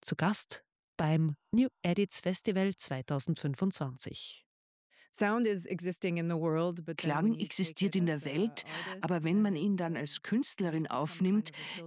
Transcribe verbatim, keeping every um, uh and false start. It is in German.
zu Gast beim New Edits Festival zweitausendfünfundzwanzig. Klang existiert in der Welt, aber wenn man ihn dann als Künstlerin aufnimmt,